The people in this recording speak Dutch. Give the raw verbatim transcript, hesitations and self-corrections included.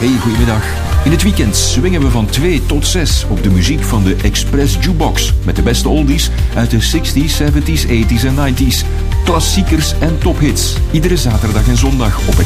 Hey, goedemiddag. In het weekend swingen we van twee tot zes op de muziek van de Express Jukebox. Met de beste oldies uit de zestig's, zeventig's, tachtig's en negentig's. Klassiekers en tophits. Iedere zaterdag en zondag op